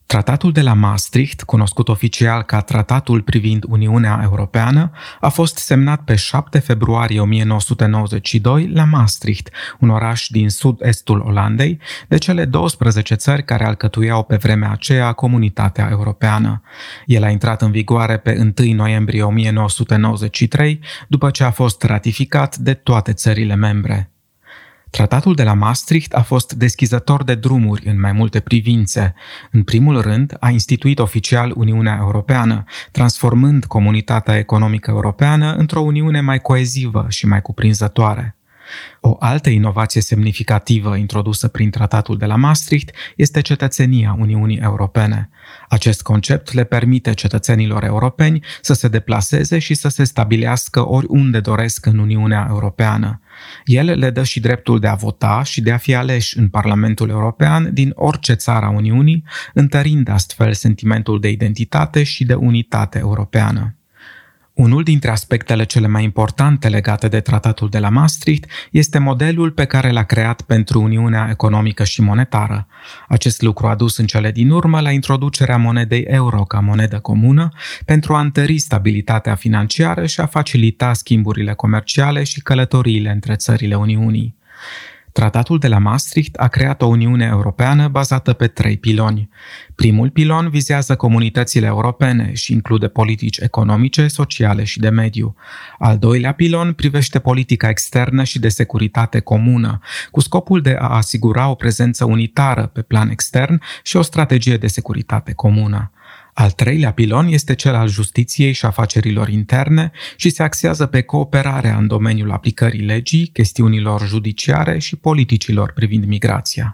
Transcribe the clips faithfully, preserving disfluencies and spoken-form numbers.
Tratatul de la Maastricht, cunoscut oficial ca Tratatul privind Uniunea Europeană, a fost semnat pe șapte februarie o mie nouă sute nouăzeci și doi la Maastricht, un oraș din sud-estul Olandei, de cele douăsprezece țări care alcătuiau pe vremea aceea Comunitatea Europeană. El a intrat în vigoare pe întâi noiembrie o mie nouă sute nouăzeci și trei, după ce a fost ratificat de toate țările membre. Tratatul de la Maastricht a fost deschizător de drumuri în mai multe privințe. În primul rând, a instituit oficial Uniunea Europeană, transformând Comunitatea Economică Europeană într-o uniune mai coezivă și mai cuprinzătoare. O altă inovație semnificativă introdusă prin Tratatul de la Maastricht este cetățenia Uniunii Europene. Acest concept le permite cetățenilor europeni să se deplaseze și să se stabilească oriunde doresc în Uniunea Europeană. El le dă și dreptul de a vota și de a fi aleși în Parlamentul European din orice țară a Uniunii, întărind astfel sentimentul de identitate și de unitate europeană. Unul dintre aspectele cele mai importante legate de Tratatul de la Maastricht este modelul pe care l-a creat pentru Uniunea Economică și Monetară. Acest lucru a dus în cele din urmă la introducerea monedei euro ca monedă comună pentru a întări stabilitatea financiară și a facilita schimburile comerciale și călătoriile între țările Uniunii. Tratatul de la Maastricht a creat o Uniune Europeană bazată pe trei piloni. Primul pilon vizează comunitățile europene și include politici economice, sociale și de mediu. Al doilea pilon privește politica externă și de securitate comună, cu scopul de a asigura o prezență unitară pe plan extern și o strategie de securitate comună. Al treilea pilon este cel al justiției și afacerilor interne și se axează pe cooperarea în domeniul aplicării legii, chestiunilor judiciare și politicilor privind migrația.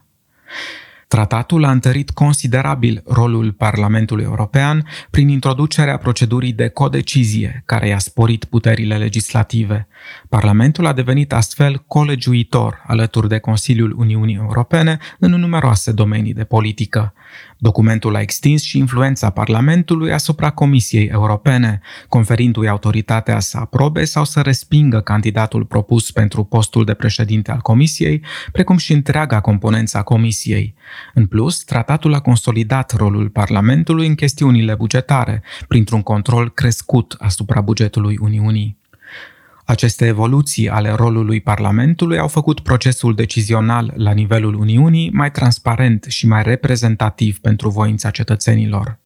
Tratatul a întărit considerabil rolul Parlamentului European prin introducerea procedurii de codecizie, care i-a sporit puterile legislative. Parlamentul a devenit astfel colegiuitor alături de Consiliul Uniunii Europene în numeroase domenii de politică. Documentul a extins și influența Parlamentului asupra Comisiei Europene, conferindu-i autoritatea să aprobe sau să respingă candidatul propus pentru postul de președinte al Comisiei, precum și întreaga componență a Comisiei. În plus, tratatul a consolidat rolul Parlamentului în chestiunile bugetare, printr-un control crescut asupra bugetului Uniunii. Aceste evoluții ale rolului Parlamentului au făcut procesul decizional la nivelul Uniunii mai transparent și mai reprezentativ pentru voința cetățenilor.